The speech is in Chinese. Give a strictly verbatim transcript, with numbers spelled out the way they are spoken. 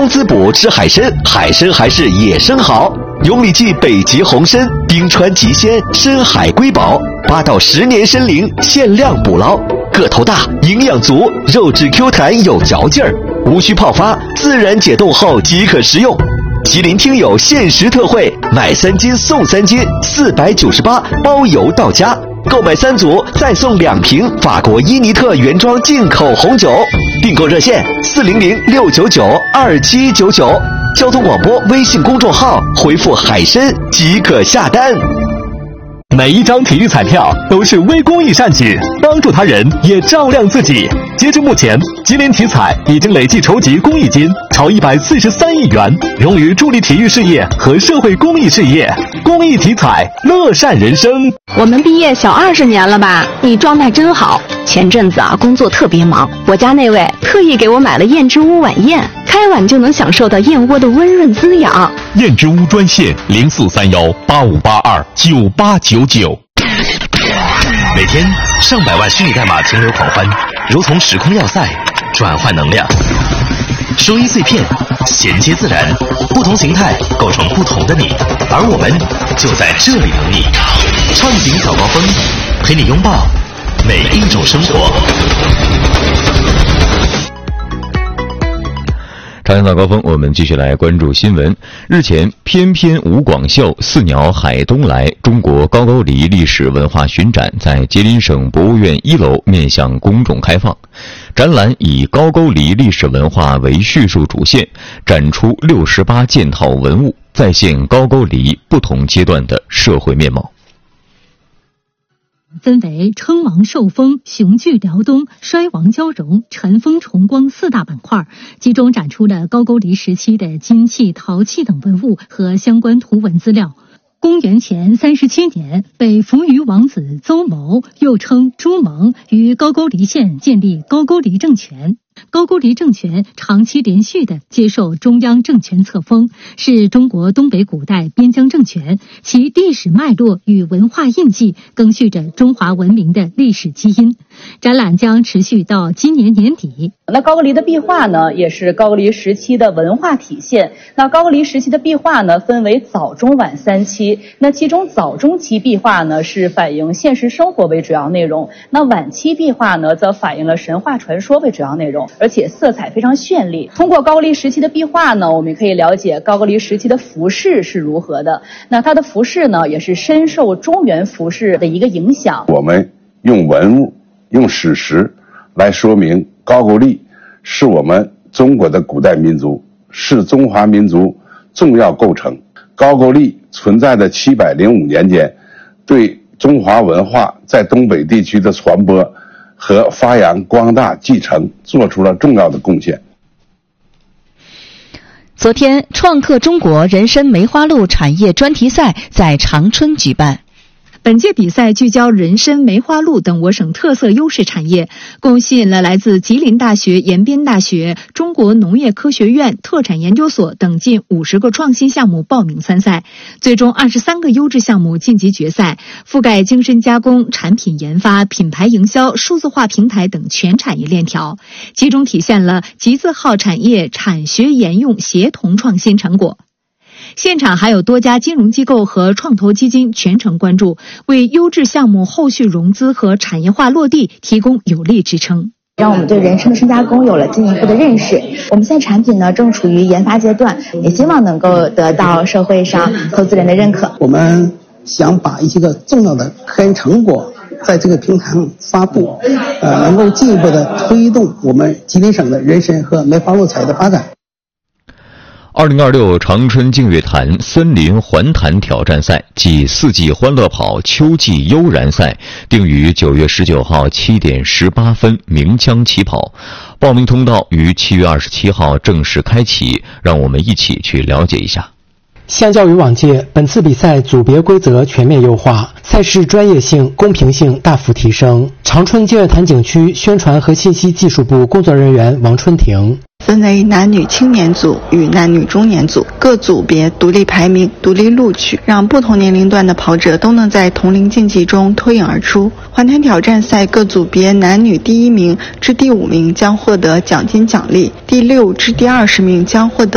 工资补吃海参，海参还是野生好。永里记北极红参，冰川极鲜，深海瑰宝，八到十年参龄，限量捕捞，个头大，营养足，肉质 Q 弹有嚼劲儿，无需泡发，自然解冻后即可食用。吉林听友限时特惠，买三斤送三斤，四百九十八，包邮到家。购买三组再送两瓶法国伊尼特原装进口红酒。订购热线四零零六九九二七九九，交通广播微信公众号回复海参即可下单。 每一张体育彩票都是微公益善举，帮助他人也照亮自己。截至目前，吉林体彩已经累计筹集公益金超一百四十三亿元，用于助力体育事业和社会公益事业。公益体彩，乐善人生。 我们毕业小二十年了吧？你状态真好。前阵子啊，工作特别忙，我家那位特意给我买了燕之屋晚宴，开碗就能享受到燕窝的温润滋养。 燕之屋专线零四三幺八五八二九八九九。 每天上百万虚拟代码停留狂欢，如同时空要塞，转换能量。收音碎片，衔接自然，不同形态构成不同的你，而我们就在这里等你。畅行早高峰，陪你拥抱每一种生活。 朝阳早高峰，我们继续来关注新闻。日前，翩翩吴广秀，四鸟海东来中国高句丽历史文化巡展在吉林省博物院一楼面向公众开放。展览以高句丽历史文化为叙述主线，展出六十八件套文物，再现高句丽不同阶段的社会面貌。 分为称王受封、雄踞辽东、衰亡交融、尘封重光四大板块，集中展出了高句丽时期的金器、陶器等文物和相关图文资料。公元前三十七年，被扶余王子邹谋，又称朱蒙，于高句丽县建立高句丽政权。高句丽政权长期连续地接受中央政权册封，是中国东北古代边疆政权，其历史脉络与文化印记更续着中华文明的历史基因。展览将持续到今年年底。 那高句丽的壁画呢，也是高句丽时期的文化体现。那高句丽时期的壁画呢，分为早中晚三期。那其中早中期壁画呢，是反映现实生活为主要内容；那晚期壁画呢，则反映了神话传说为主要内容，而且色彩非常绚丽。通过高句丽时期的壁画呢，我们可以了解高句丽时期的服饰是如何的。那它的服饰呢，也是深受中原服饰的一个影响。 我们用文物、用史实来说明高句丽是我们中国的古代民族，是中华民族重要构成。高句丽存在的七百零五年间，对中华文化在东北地区的传播和发扬光大继承做出了重要的贡献。 昨天，创客中国人参梅花鹿产业专题赛在长春举办。 本届比赛聚焦人参、梅花鹿等我省特色优势产业，共吸引了来自吉林大学、延边大学、中国农业科学院特产研究所等近五十个创新项目报名参赛，最终二十三个优质项目晋级决赛，覆盖精深加工、产品研发、品牌营销、数字化平台等全产业链条，其中体现了集字号产业产学研用协同创新成果。现场还有多家金融机构和创投基金全程关注，为优质项目后续融资和产业化落地提供有力支撑， 让我们对人参的深加工有了进一步的认识。我们现在产品呢正处于研发阶段，也希望能够得到社会上投资人的认可。 我们想把一些个重要的科研成果在这个平台上发布，呃，能够进一步的推动我们吉林省的人参和梅花鹿产业的发展。 二零二六长春净月潭森林环潭挑战赛暨四季欢乐跑秋季悠然赛定于九月十九号七点十八分鸣枪起跑，报名通道于七月二十七号正式开启。让我们一起去了解一下。 相较于往届，本次比赛组别规则全面优化，赛事专业性、公平性大幅提升。长春净月潭景区宣传和信息技术部工作人员王春婷。 分为男女青年组与男女中年组，各组别独立排名、独立录取，让不同年龄段的跑者都能在同龄竞技中脱颖而出。环潭挑战赛各组别男女第一名至第五名将获得奖金奖励，第六至第二十名将获得